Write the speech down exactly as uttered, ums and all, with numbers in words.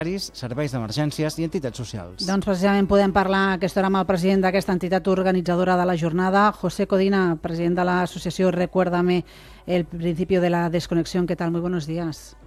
serveis d'emergències i entitats socials. Doncs precisament podem parlar a aquesta hora amb el president d'aquesta entitat organitzadora de la jornada, José Codina, president de l'associació Recuérdame el principio de la desconexión. ¿Qué tal? Muy buenos días.